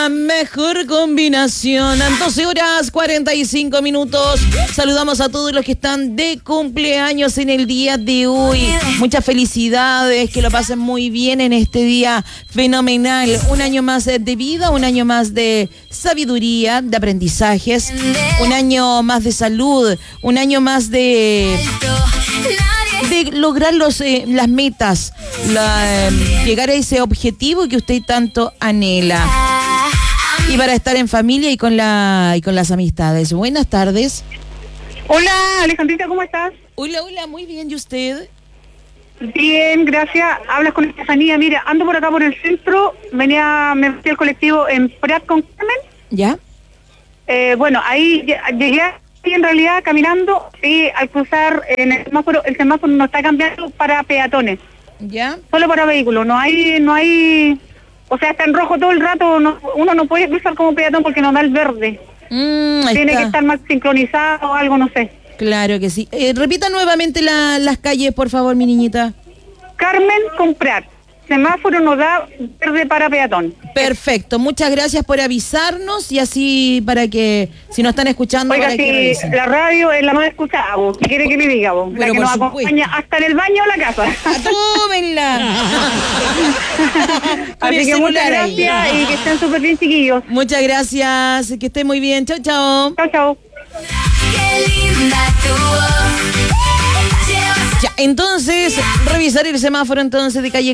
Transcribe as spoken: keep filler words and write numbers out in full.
Mejor combinación. doce horas cuarenta y cinco minutos. Saludamos a todos los que están de cumpleaños en el día de hoy. Muchas felicidades, que lo pasen muy bien en este día fenomenal. Un año más de vida, un año más de sabiduría, de aprendizajes, un año más de salud, un año más de... de lograr los, eh, las metas, la, eh, llegar a ese objetivo que usted tanto anhela. Y para estar en familia y con la y con las amistades. Buenas tardes. Hola, Alejandrita, ¿cómo estás? Hola, hola, muy bien, ¿y usted? Bien, gracias. Hablas con Estefanía. Mira, ando por acá por el centro, venía, me metí al colectivo en Prat con Carmen. ¿Ya? Eh, bueno, ahí llegué y en realidad caminando y al cruzar en el semáforo, el semáforo no está cambiando para peatones. ¿Ya? Solo para vehículos, no hay, no hay, o sea, está en rojo todo el rato, no, uno no puede cruzar como peatón porque no da el verde. Mm, ahí Tiene está. que estar más sincronizado o algo, no sé. Claro que sí. Eh, repita nuevamente la, las calles, por favor, mi niñita. Carmen con Prat. Semáforo no da verde para peatón. Perfecto, muchas gracias por avisarnos y así para que, si nos están escuchando, Oiga, para que si revisen. la radio es la más escuchada, vos. ¿Qué quiere que le diga, vos? La Pero que por nos supuesto. acompaña hasta en el baño o la casa. ¡Tómenla! Con Así el que muchas celular ahí. gracias y que estén súper bien, chiquillos. Muchas gracias, que estén muy bien. Chao, chao. Chao, chao. Qué linda tu voz. Ya, entonces, revisar el semáforo entonces de calle